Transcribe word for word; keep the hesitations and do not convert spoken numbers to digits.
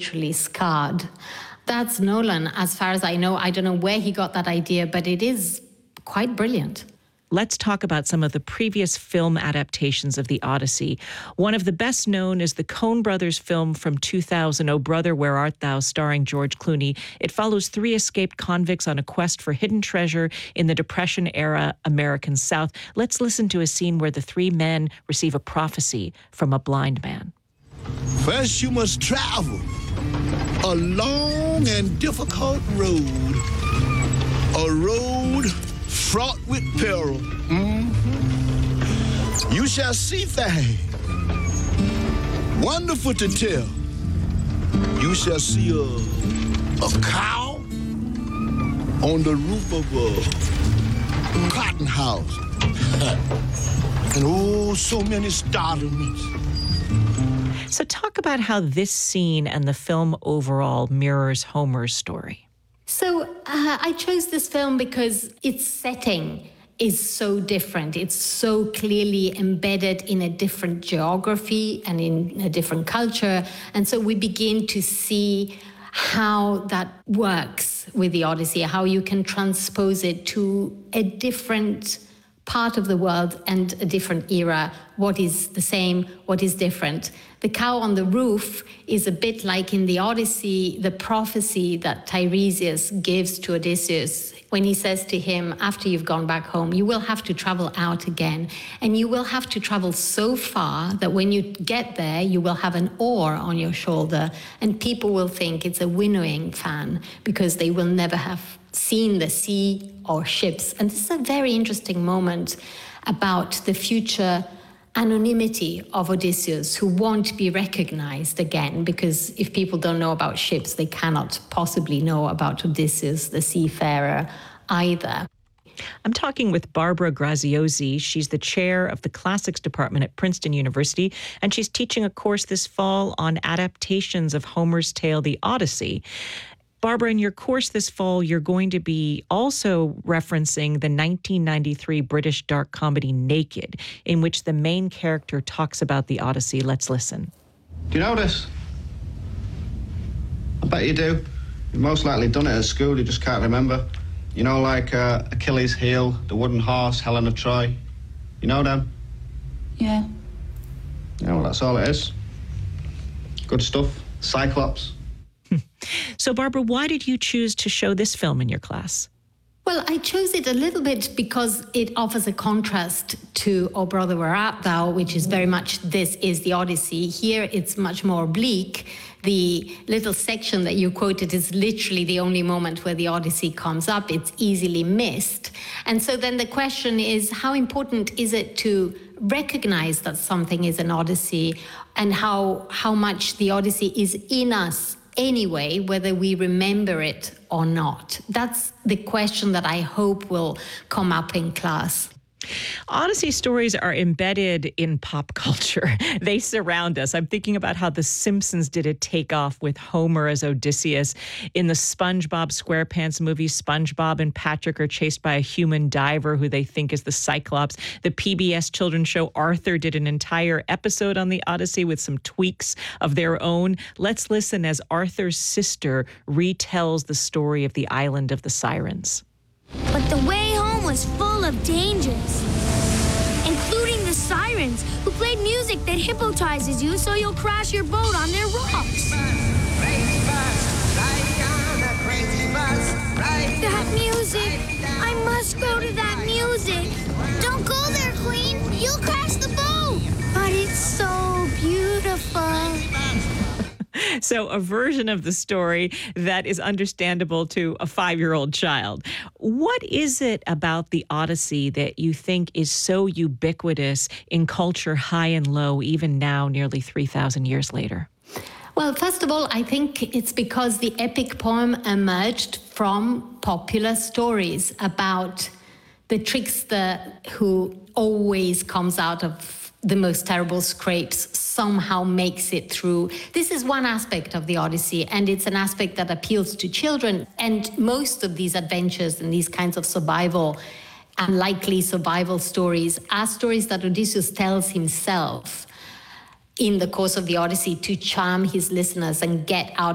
literally scarred. That's Nolan, as far as I know. I don't know where he got that idea, but it is quite brilliant. Let's talk about some of the previous film adaptations of the Odyssey. One of the best known is the Coen Brothers film from two thousand, Oh Brother, Where Art Thou?, starring George Clooney. It follows three escaped convicts on a quest for hidden treasure in the Depression-era American South. Let's listen to a scene where the three men receive a prophecy from a blind man. First you must travel a long and difficult road, a road fraught with peril. Mm-hmm. You shall see things wonderful to tell. You shall see a, a cow on the roof of a cotton house. And oh, so many startlements. So talk about how this scene and the film overall mirrors Homer's story. So uh, I chose this film because its setting is so different. It's so clearly embedded in a different geography and in a different culture. And so we begin to see how that works with the Odyssey, how you can transpose it to a different part of the world and a different era. What is the same? What is different? The cow on the roof is a bit like in the Odyssey, the prophecy that Tiresias gives to Odysseus when he says to him, after you've gone back home, you will have to travel out again. And you will have to travel so far that when you get there, you will have an oar on your shoulder. And people will think it's a winnowing fan because they will never have seen the sea or ships. And this is a very interesting moment about the future anonymity of Odysseus, who won't be recognized again, because if people don't know about ships, they cannot possibly know about Odysseus, the seafarer, either. I'm talking with Barbara Graziosi. She's the chair of the Classics Department at Princeton University, and she's teaching a course this fall on adaptations of Homer's tale, The Odyssey. Barbara, in your course this fall, you're going to be also referencing the nineteen ninety-three British dark comedy Naked, in which the main character talks about the Odyssey. Let's listen. Do you know this? I bet you do. You've most likely done it at school, you just can't remember. You know, like uh, Achilles' heel, the wooden horse, Helen of Troy. You know them? Yeah. Yeah, well, that's all it is. Good stuff. Cyclops. So, Barbara, why did you choose to show this film in your class? Well, I chose it a little bit because it offers a contrast to Oh Brother, Where Art Thou?, which is very much this is the Odyssey. Here it's much more bleak. The little section that you quoted is literally the only moment where the Odyssey comes up. It's easily missed. And so then the question is, how important is it to recognize that something is an Odyssey, and how, how much the Odyssey is in us anyway, whether we remember it or not? That's the question that I hope will come up in class. Odyssey stories are embedded in pop culture. They surround us. I'm thinking about how The Simpsons did a takeoff with Homer as Odysseus. In the SpongeBob SquarePants movie, SpongeBob and Patrick are chased by a human diver who they think is the Cyclops. The P B S children's show Arthur did an entire episode on the Odyssey with some tweaks of their own. Let's listen as Arthur's sister retells the story of the island of the Sirens. But the way home was full of dangers, including the sirens, who played music that hypnotizes you so you'll crash your boat on their rocks. That music! I must go to that music! Don't go there, Queen! You'll crash the boat! But it's so beautiful. So a version of the story that is understandable to a five-year-old child. What is it about the Odyssey that you think is so ubiquitous in culture high and low, even now, nearly three thousand years later? Well, first of all, I think it's because the epic poem emerged from popular stories about the trickster who always comes out of the most terrible scrapes, somehow makes it through. This is one aspect of the Odyssey, and it's an aspect that appeals to children. And most of these adventures and these kinds of survival, unlikely survival stories, are stories that Odysseus tells himself in the course of the Odyssey to charm his listeners and get out